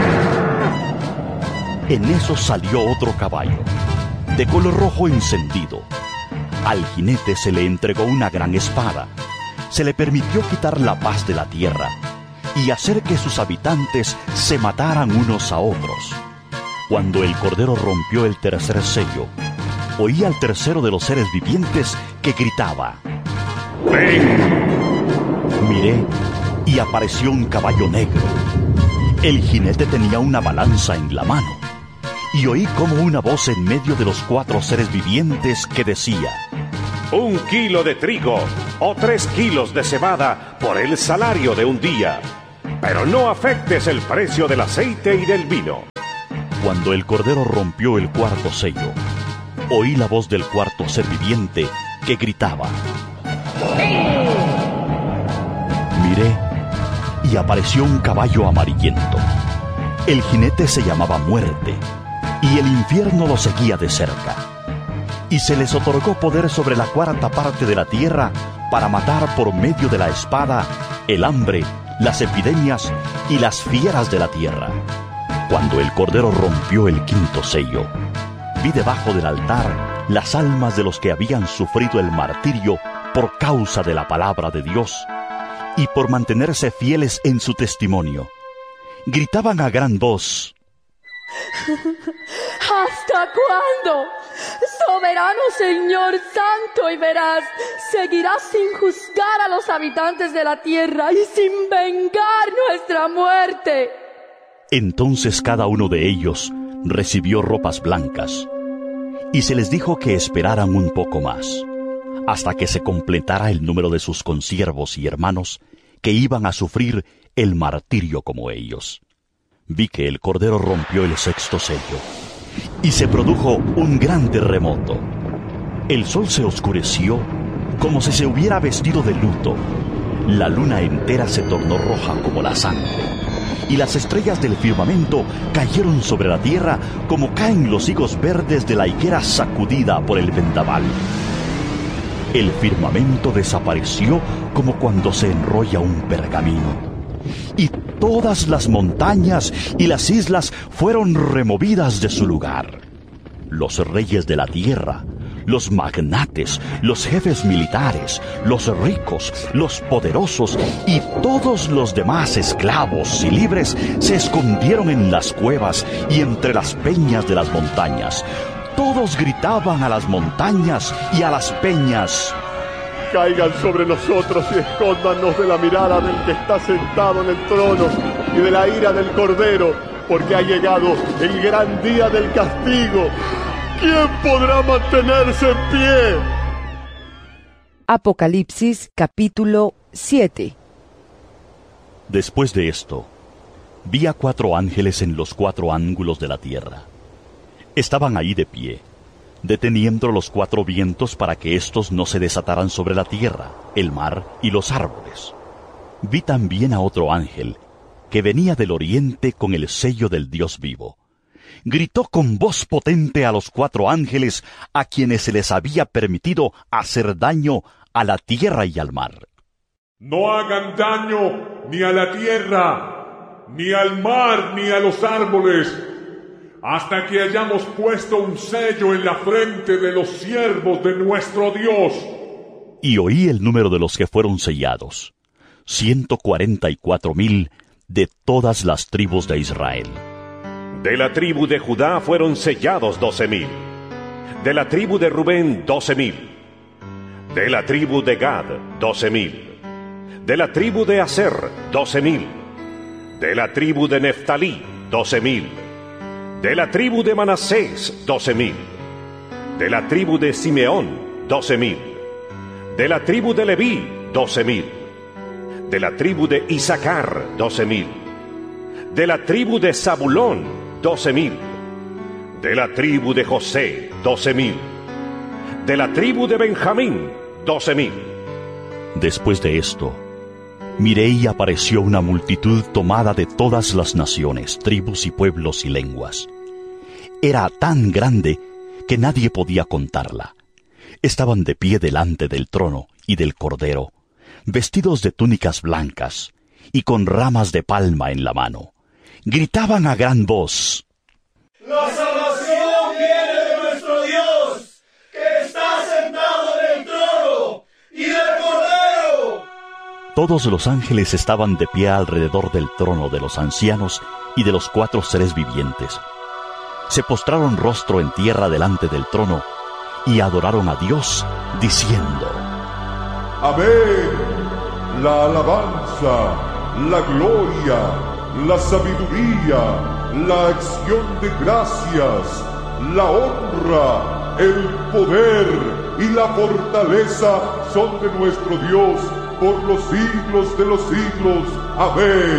S6: En eso salió otro caballo, de color rojo encendido. Al jinete se le entregó una gran espada. Se le permitió quitar la paz de la tierra y hacer que sus habitantes se mataran unos a otros. Cuando el Cordero rompió el tercer sello, oí al tercero de los seres vivientes que gritaba:
S10: ¡Ven!
S6: Miré y apareció un caballo negro. El jinete tenía una balanza en la mano, y oí como una voz en medio de los cuatro seres vivientes que decía:
S7: un kilo de trigo o tres kilos de cebada por el salario de un día. Pero no afectes el precio del aceite y del vino.
S6: Cuando el Cordero rompió el cuarto sello, oí la voz del cuarto ser viviente que gritaba. Miré y apareció un caballo amarillento. El jinete se llamaba Muerte, y el infierno lo seguía de cerca. Y se les otorgó poder sobre la cuarta parte de la tierra para matar por medio de la espada el hambre, las epidemias y las fieras de la tierra. Cuando el Cordero rompió el quinto sello, vi debajo del altar las almas de los que habían sufrido el martirio por causa de la palabra de Dios y por mantenerse fieles en su testimonio. Gritaban a gran voz:
S11: ¿Hasta cuándo? Soberano Señor santo y veraz, seguirás sin juzgar a los habitantes de la tierra y sin vengar nuestra muerte.
S6: Entonces cada uno de ellos recibió ropas blancas, y se les dijo que esperaran un poco más, hasta que se completara el número de sus consiervos y hermanos que iban a sufrir el martirio como ellos. Vi que el Cordero rompió el sexto sello, y se produjo un gran terremoto. El sol se oscureció como si se hubiera vestido de luto. La luna entera se tornó roja como la sangre, y las estrellas del firmamento cayeron sobre la tierra como caen los higos verdes de la higuera sacudida por el vendaval. El firmamento desapareció como cuando se enrolla un pergamino, y todas las montañas y las islas fueron removidas de su lugar. Los reyes de la tierra, los magnates, los jefes militares, los ricos, los poderosos y todos los demás esclavos y libres se escondieron en las cuevas y entre las peñas de las montañas. Todos gritaban a las montañas y a las peñas:
S10: caigan sobre nosotros y escóndanos de la mirada del que está sentado en el trono y de la ira del Cordero, porque ha llegado el gran día del castigo. ¿Quién podrá mantenerse en pie?
S2: Apocalipsis capítulo siete.
S6: Después de esto, vi a cuatro ángeles en los cuatro ángulos de la tierra. Estaban ahí de pie, deteniendo los cuatro vientos para que éstos no se desataran sobre la tierra, el mar y los árboles. Vi también a otro ángel, que venía del oriente con el sello del Dios vivo. Gritó con voz potente a los cuatro ángeles a quienes se les había permitido hacer daño a la tierra y al mar:
S10: no hagan daño ni a la tierra, ni al mar, ni a los árboles, hasta que hayamos puesto un sello en la frente de los siervos de nuestro Dios.
S6: Y oí el número de los que fueron sellados: ciento cuarenta y cuatro mil de todas las tribus de Israel.
S7: De la tribu de Judá fueron sellados doce mil. De la tribu de Rubén, doce mil. De la tribu de Gad, doce mil. De la tribu de Aser, doce mil. De la tribu de Neftalí, doce mil. De la tribu de Manasés, doce mil. De la tribu de Simeón, doce mil. De la tribu de Leví, doce mil. De la tribu de Isaacar, doce mil. De la tribu de Zabulón, doce mil. De la tribu de José, doce mil. De la tribu de Benjamín, doce mil.
S6: Después de esto, miré y apareció una multitud tomada de todas las naciones, tribus y pueblos y lenguas. Era tan grande que nadie podía contarla. Estaban de pie delante del trono y del Cordero, vestidos de túnicas blancas y con ramas de palma en la mano. Gritaban a gran voz:
S12: ¡la salvación viene de nuestro Dios, que está sentado en el trono, y del Cordero!
S6: Todos los ángeles estaban de pie alrededor del trono de los ancianos y de los cuatro seres vivientes. Se postraron rostro en tierra delante del trono y adoraron a Dios, diciendo:
S10: Amén. La alabanza, la gloria, la sabiduría, la acción de gracias, la honra, el poder, y la fortaleza son de nuestro Dios por los siglos de los siglos. Amén.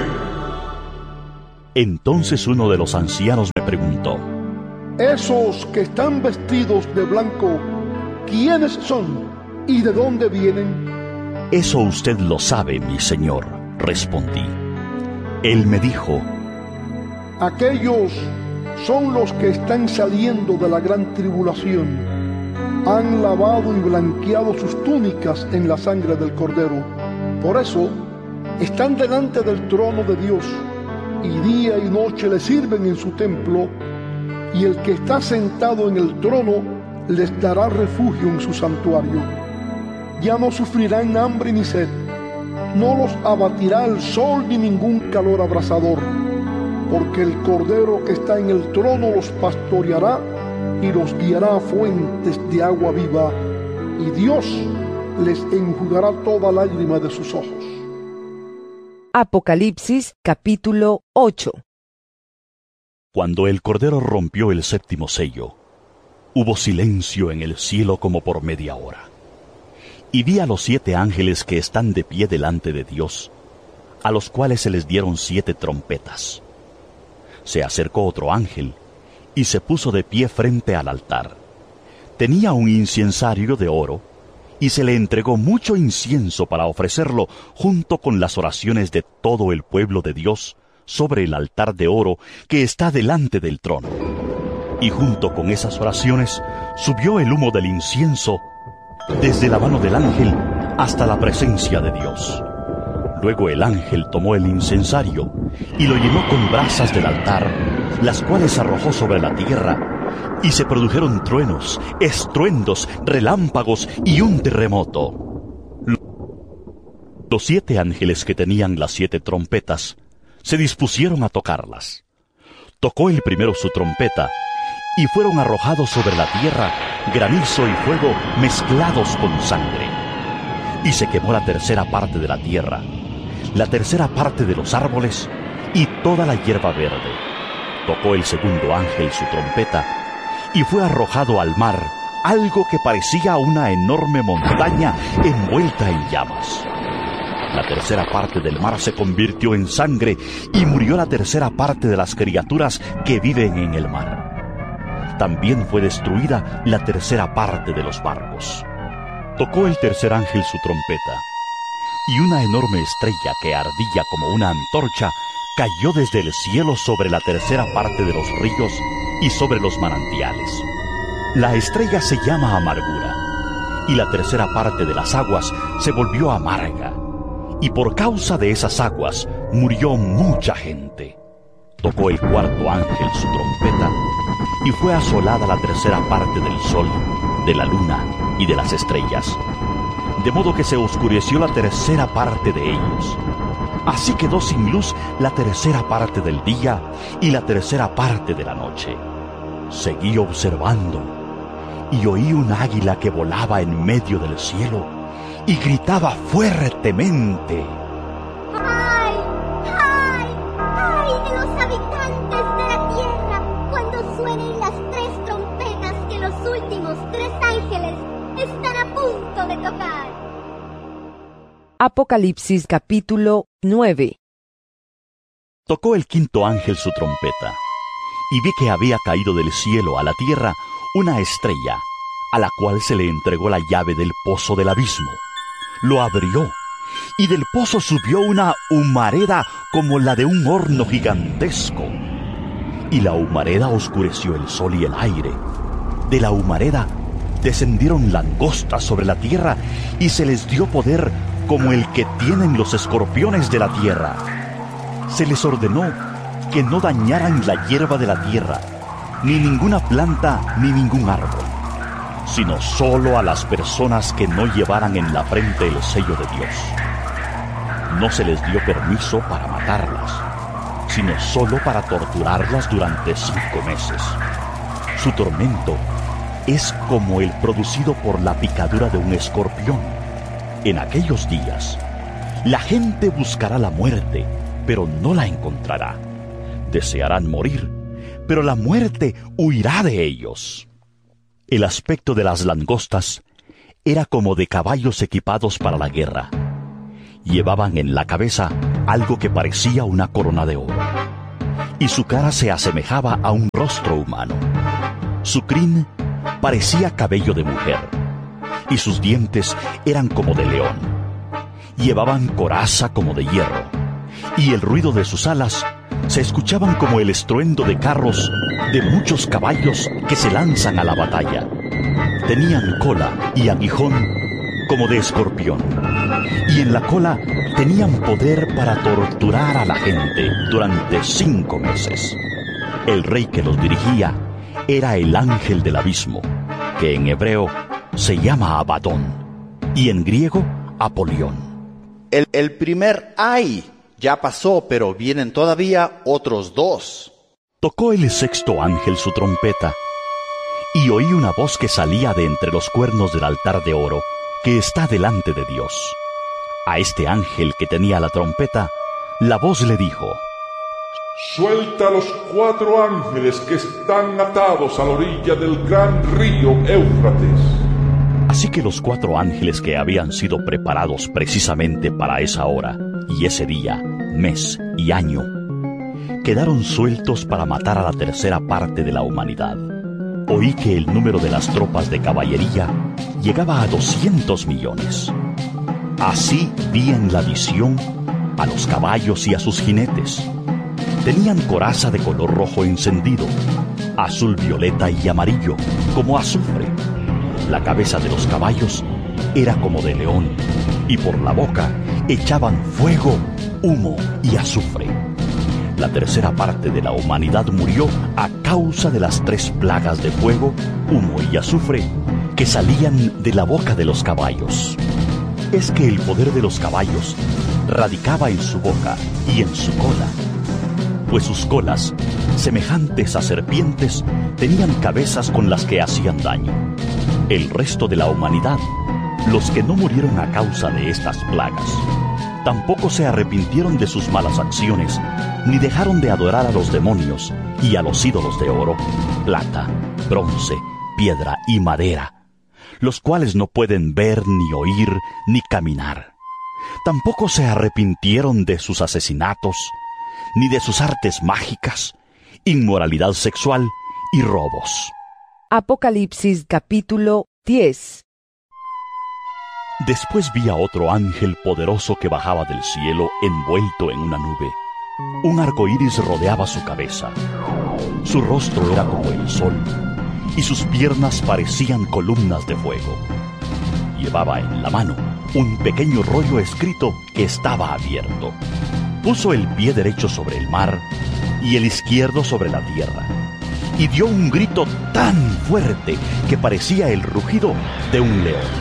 S6: Entonces uno de los ancianos me preguntó:
S1: Esos que están vestidos de blanco, ¿quiénes son y de dónde vienen?
S6: Eso usted lo sabe, mi señor, respondí. Él me dijo:
S1: Aquellos son los que están saliendo de la gran tribulación. Han lavado y blanqueado sus túnicas en la sangre del Cordero. Por eso están delante del trono de Dios, y día y noche le sirven en su templo, y el que está sentado en el trono les dará refugio en su santuario. Ya no sufrirán hambre ni sed, no los abatirá el sol ni ningún calor abrasador, porque el Cordero que está en el trono los pastoreará y los guiará a fuentes de agua viva, y Dios les enjugará toda lágrima de sus ojos.
S2: Apocalipsis capítulo ocho.
S6: Cuando el Cordero rompió el séptimo sello, hubo silencio en el cielo como por media hora. Y vi a los siete ángeles que están de pie delante de Dios, a los cuales se les dieron siete trompetas. Se acercó otro ángel, y se puso de pie frente al altar. Tenía un incensario de oro, y se le entregó mucho incienso para ofrecerlo junto con las oraciones de todo el pueblo de Dios sobre el altar de oro que está delante del trono. Y junto con esas oraciones subió el humo del incienso desde la mano del ángel hasta la presencia de Dios. Luego el ángel tomó el incensario y lo llenó con brasas del altar, las cuales arrojó sobre la tierra, y se produjeron truenos, estruendos, relámpagos y un terremoto. Los siete ángeles que tenían las siete trompetas se dispusieron a tocarlas. Tocó el primero su trompeta, y fueron arrojados sobre la tierra granizo y fuego mezclados con sangre. Y se quemó la tercera parte de la tierra, la tercera parte de los árboles y toda la hierba verde. Tocó el segundo ángel su trompeta, y fue arrojado al mar algo que parecía una enorme montaña envuelta en llamas. La tercera parte del mar se convirtió en sangre, y murió la tercera parte de las criaturas que viven en el mar. También fue destruida la tercera parte de los barcos. Tocó el tercer ángel su trompeta, y una enorme estrella que ardía como una antorcha cayó desde el cielo sobre la tercera parte de los ríos y sobre los manantiales. La estrella se llama Amargura, y la tercera parte de las aguas se volvió amarga, y por causa de esas aguas murió mucha gente. Tocó el cuarto ángel su trompeta, y fue asolada la tercera parte del sol, de la luna y de las estrellas, de modo que se oscureció la tercera parte de ellos. Así quedó sin luz la tercera parte del día y la tercera parte de la noche. Seguí observando, y oí un águila que volaba en medio del cielo y gritaba fuertemente:
S13: ¡Ay! ¡Ay! ¡Ay de los habitantes de la tierra cuando suenen las tres trompetas que los últimos tres ángeles están a punto de tocar!
S2: Apocalipsis capítulo nueve.
S6: Tocó el quinto ángel su trompeta, y vi que había caído del cielo a la tierra una estrella, a la cual se le entregó la llave del pozo del abismo. Lo abrió, y del pozo subió una humareda como la de un horno gigantesco. Y la humareda oscureció el sol y el aire. De la humareda descendieron langostas sobre la tierra, y se les dio poder como el que tienen los escorpiones de la tierra. Se les ordenó que no dañaran la hierba de la tierra, ni ninguna planta ni ningún árbol, sino solo a las personas que no llevaran en la frente el sello de Dios. No se les dio permiso para matarlas, sino solo para torturarlas durante cinco meses. Su tormento es como el producido por la picadura de un escorpión. En aquellos días, la gente buscará la muerte, pero no la encontrará. Desearán morir, pero la muerte huirá de ellos. El aspecto de las langostas era como de caballos equipados para la guerra. Llevaban en la cabeza algo que parecía una corona de oro, y su cara se asemejaba a un rostro humano. Su crin parecía cabello de mujer, y sus dientes eran como de león. Llevaban coraza como de hierro, y el ruido de sus alas se escuchaban como el estruendo de carros de muchos caballos que se lanzan a la batalla. Tenían cola y aguijón como de escorpión, y en la cola tenían poder para torturar a la gente durante cinco meses. El rey que los dirigía era el ángel del abismo, que en hebreo se llama Abadón, y en griego Apolión.
S14: El, el primer ay ya pasó, pero vienen todavía otros dos.
S6: Tocó el sexto ángel su trompeta, y oí una voz que salía de entre los cuernos del altar de oro que está delante de Dios. A este ángel que tenía la trompeta, la voz le dijo:
S15: Suelta a los cuatro ángeles que están atados a la orilla del gran río Éufrates.
S6: Así que los cuatro ángeles que habían sido preparados precisamente para esa hora, y ese día, mes y año, quedaron sueltos para matar a la tercera parte de la humanidad. Oí que el número de las tropas de caballería llegaba a doscientos millones. Así vi en la visión a los caballos y a sus jinetes. Tenían coraza de color rojo encendido, azul, violeta y amarillo, como azufre. La cabeza de los caballos era como de león, y por la boca echaban fuego, humo y azufre. La tercera parte de la humanidad murió a causa de las tres plagas de fuego, humo y azufre que salían de la boca de los caballos. Es que el poder de los caballos radicaba en su boca y en su cola, pues sus colas, semejantes a serpientes, tenían cabezas con las que hacían daño. El resto de la humanidad, los que no murieron a causa de estas plagas, tampoco se arrepintieron de sus malas acciones, ni dejaron de adorar a los demonios y a los ídolos de oro, plata, bronce, piedra y madera, los cuales no pueden ver, ni oír, ni caminar. Tampoco se arrepintieron de sus asesinatos, ni de sus artes mágicas, inmoralidad sexual y robos.
S2: Apocalipsis capítulo diez.
S6: Después vi a otro ángel poderoso que bajaba del cielo envuelto en una nube. Un arco iris rodeaba su cabeza. Su rostro era como el sol, y sus piernas parecían columnas de fuego. Llevaba en la mano un pequeño rollo escrito que estaba abierto. Puso el pie derecho sobre el mar y el izquierdo sobre la tierra, y dio un grito tan fuerte que parecía el rugido de un león.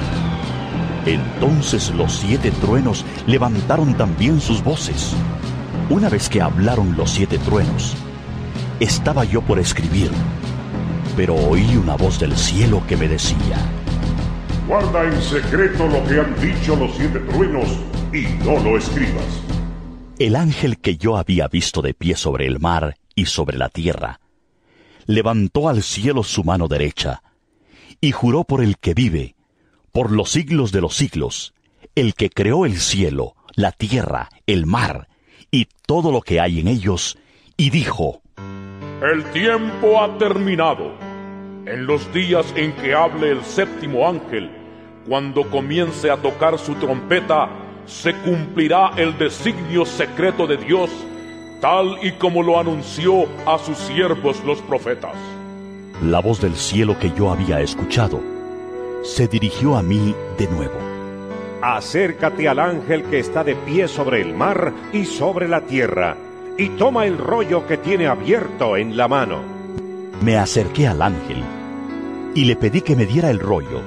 S6: Entonces los siete truenos levantaron también sus voces. Una vez que hablaron los siete truenos, estaba yo por escribir, pero oí una voz del cielo que me decía:
S15: Guarda en secreto lo que han dicho los siete truenos y no lo escribas.
S6: El ángel que yo había visto de pie sobre el mar y sobre la tierra, levantó al cielo su mano derecha y juró por el que vive por los siglos de los siglos, el que creó el cielo, la tierra, el mar y todo lo que hay en ellos, y dijo:
S15: El tiempo ha terminado. En los días en que hable el séptimo ángel, cuando comience a tocar su trompeta, se cumplirá el designio secreto de Dios, tal y como lo anunció a sus siervos los profetas.
S6: La voz del cielo que yo había escuchado se dirigió a mí de nuevo.
S16: Acércate al ángel que está de pie sobre el mar y sobre la tierra, y toma el rollo que tiene abierto en la mano.
S6: Me acerqué al ángel y le pedí que me diera el rollo.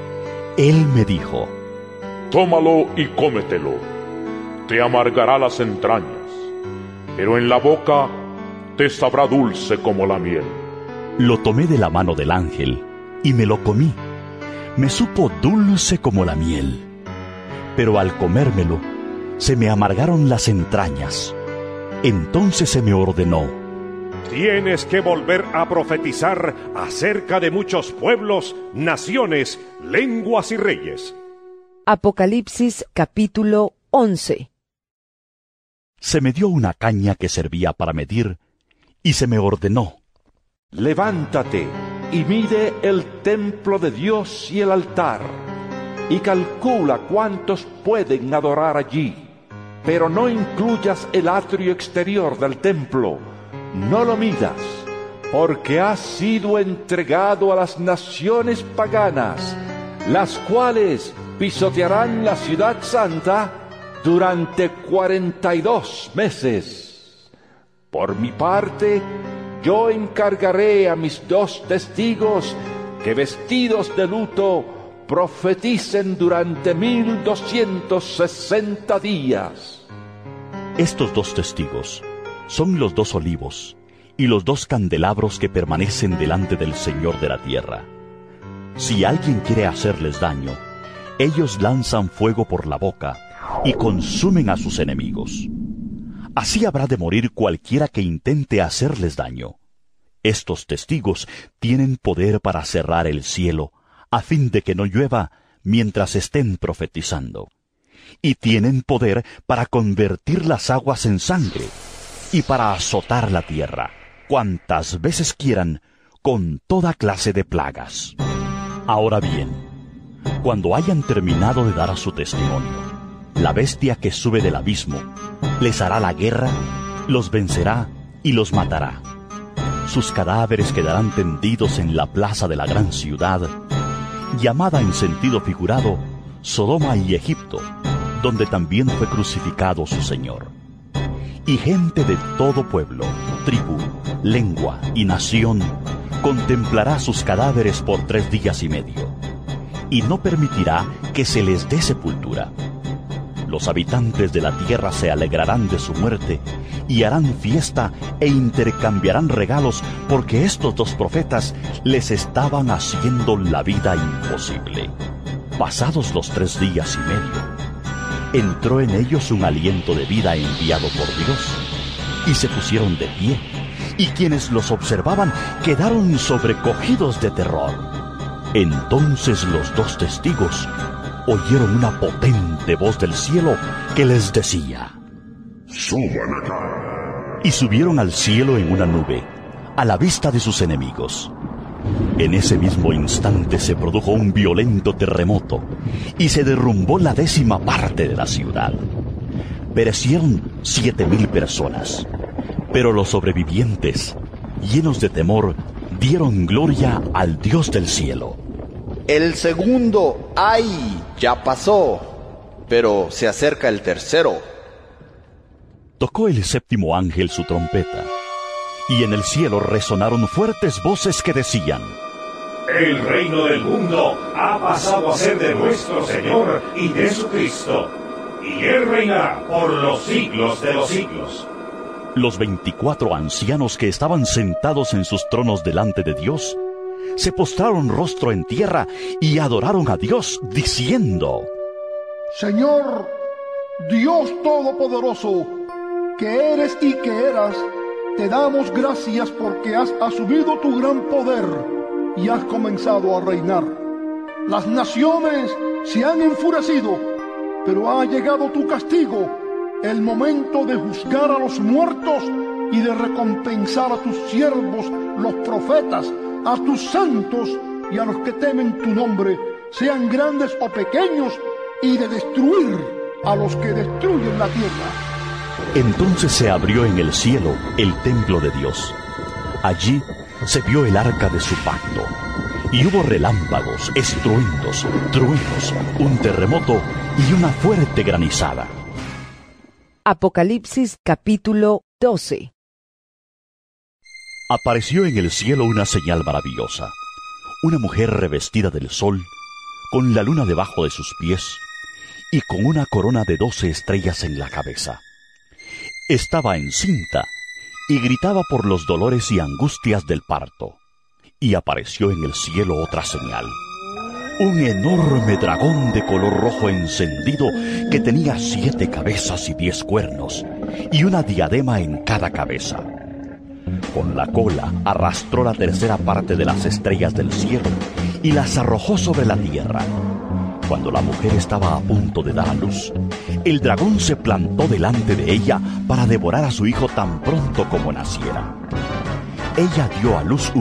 S6: Él me dijo:
S15: Tómalo y cómetelo. Te amargará las entrañas, pero en la boca te sabrá dulce como la miel.
S6: Lo tomé de la mano del ángel y me lo comí. Me supo dulce como la miel, pero al comérmelo se me amargaron las entrañas. Entonces se me ordenó:
S16: tienes que volver a profetizar acerca de muchos pueblos, naciones, lenguas y reyes.
S2: Apocalipsis capítulo once.
S6: Se me dio una caña que servía para medir, y se me ordenó:
S9: levántate y mide el templo de Dios y el altar, y calcula cuántos pueden adorar allí. Pero no incluyas el atrio exterior del templo, no lo midas, porque ha sido entregado a las naciones paganas, las cuales pisotearán la ciudad santa durante cuarenta y dos meses. Por mi parte, yo encargaré a mis dos testigos que, vestidos de luto, profeticen durante mil doscientos sesenta días.
S6: Estos dos testigos son los dos olivos y los dos candelabros que permanecen delante del Señor de la tierra. Si alguien quiere hacerles daño, ellos lanzan fuego por la boca y consumen a sus enemigos. Así habrá de morir cualquiera que intente hacerles daño. Estos testigos tienen poder para cerrar el cielo, a fin de que no llueva mientras estén profetizando. Y tienen poder para convertir las aguas en sangre, y para azotar la tierra, cuantas veces quieran, con toda clase de plagas. Ahora bien, cuando hayan terminado de dar su testimonio, la bestia que sube del abismo les hará la guerra, los vencerá y los matará. Sus cadáveres quedarán tendidos en la plaza de la gran ciudad, llamada en sentido figurado Sodoma y Egipto, donde también fue crucificado su Señor. Y gente de todo pueblo, tribu, lengua y nación contemplará sus cadáveres por tres días y medio, y no permitirá que se les dé sepultura. Los habitantes de la tierra se alegrarán de su muerte y harán fiesta e intercambiarán regalos, porque estos dos profetas les estaban haciendo la vida imposible. Pasados los tres días y medio, entró en ellos un aliento de vida enviado por Dios, y se pusieron de pie, y quienes los observaban quedaron sobrecogidos de terror. Entonces los dos testigos oyeron una potente voz del cielo que les decía:
S17: ¡suban acá!
S6: Y subieron al cielo en una nube, a la vista de sus enemigos. En ese mismo instante se produjo un violento terremoto, y se derrumbó la décima parte de la ciudad. Perecieron siete mil personas, pero los sobrevivientes, llenos de temor, dieron gloria al Dios del cielo.
S14: El segundo ay ya pasó, pero se acerca el tercero.
S6: Tocó el séptimo ángel su trompeta, y en el cielo resonaron fuertes voces que decían:
S7: el reino del mundo ha pasado a ser de nuestro Señor y de su Cristo, y Él reinará por los siglos de los siglos.
S6: Los veinticuatro ancianos que estaban sentados en sus tronos delante de Dios se postraron rostro en tierra y adoraron a Dios, diciendo:
S1: Señor, Dios Todopoderoso, que eres y que eras, te damos gracias porque has asumido tu gran poder y has comenzado a reinar. Las naciones se han enfurecido, pero ha llegado tu castigo, el momento de juzgar a los muertos y de recompensar a tus siervos, los profetas, a tus santos y a los que temen tu nombre, sean grandes o pequeños, y de destruir a los que destruyen la tierra.
S6: Entonces se abrió en el cielo el templo de Dios. Allí se vio el arca de su pacto, y hubo relámpagos, estruendos, truenos, un terremoto y una fuerte granizada.
S2: Apocalipsis capítulo doce.
S6: Apareció en el cielo una señal maravillosa, una mujer revestida del sol, con la luna debajo de sus pies, y con una corona de doce estrellas en la cabeza. Estaba encinta, y gritaba por los dolores y angustias del parto. Y apareció en el cielo otra señal, un enorme dragón de color rojo encendido, que tenía siete cabezas y diez cuernos, y una diadema en cada cabeza. Con la cola arrastró la tercera parte de las estrellas del cielo y las arrojó sobre la tierra. Cuando la mujer estaba a punto de dar a luz, el dragón se plantó delante de ella para devorar a su hijo tan pronto como naciera. Ella dio a luz